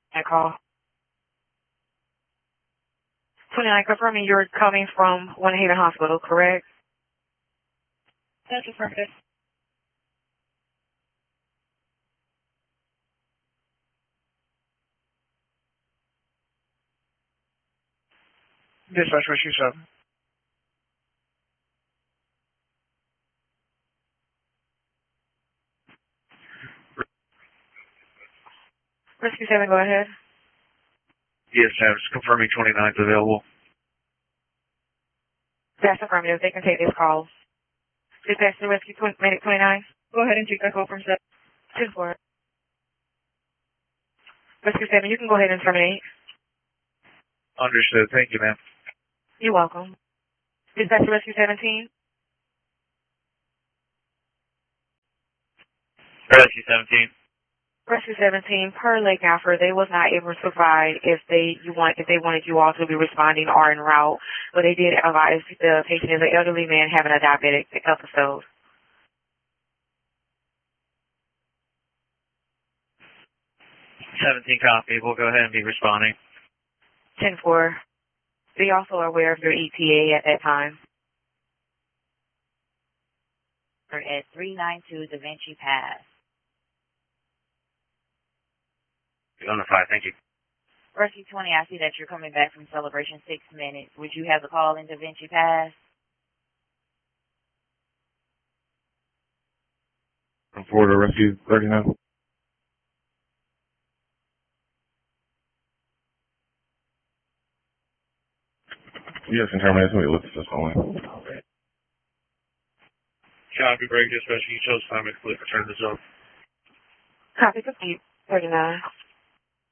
That call. 29, confirming you're coming from One Haven Hospital, correct? That's affirmative. Dispatch Rescue 7. Rescue 7, go ahead. Yes, ma'am. Just confirming 29 is available. That's affirmative. They can take this call. Dispatch to Rescue Medic 29. Go ahead and take that call from 7. 10-4. Rescue 7, you can go ahead and terminate. Understood. Thank you, ma'am. You're welcome. Dispatch to Rescue 17. Rescue 17. Rescue 17, per Lake Alfred, they was not able to provide if they wanted you all to be responding or en route, but they did advise the patient is an elderly man having a diabetic episode. 17 copy. We'll go ahead and be responding. 10-4. They also are aware of your ETA at that time. At 392 Da Vinci Pass. On the 5, thank you. Rescue 20, I see that you're coming back from Celebration 6 minutes. Would you have the call in Da Vinci Pass? From Florida Rescue 39. Yes, in termination, we looked at this only. Copy, break dispatch. You chose time to click return to zone. Copy, complete. 39.